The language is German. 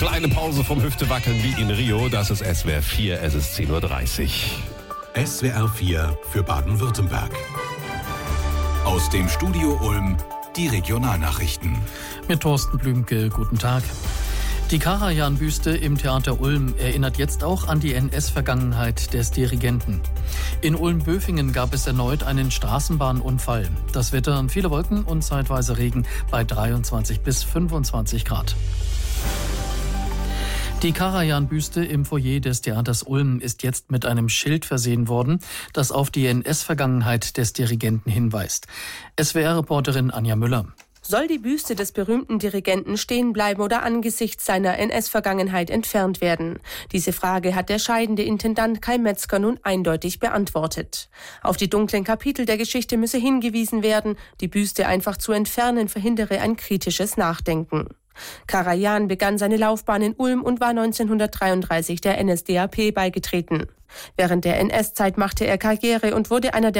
Kleine Pause vom Hüftewackeln wie in Rio. Das ist SWR 4, es ist 10.30 Uhr. SWR 4 für Baden-Württemberg. Aus dem Studio Ulm die Regionalnachrichten. Mit Thorsten Blümke, guten Tag. Die Karajan-Büste im Theater Ulm erinnert jetzt auch an die NS-Vergangenheit des Dirigenten. In Ulm-Böfingen gab es erneut einen Straßenbahnunfall. Das Wetter, viele Wolken und zeitweise Regen bei 23 bis 25 Grad. Die Karajan-Büste im Foyer des Theaters Ulm ist jetzt mit einem Schild versehen worden, das auf die NS-Vergangenheit des Dirigenten hinweist. SWR-Reporterin Anja Müller. Soll die Büste des berühmten Dirigenten stehen bleiben oder angesichts seiner NS-Vergangenheit entfernt werden? Diese Frage hat der scheidende Intendant Kai Metzger nun eindeutig beantwortet. Auf die dunklen Kapitel der Geschichte müsse hingewiesen werden, die Büste einfach zu entfernen verhindere ein kritisches Nachdenken. Karajan begann seine Laufbahn in Ulm und war 1933 der NSDAP beigetreten. Während der NS-Zeit machte er Karriere und wurde einer der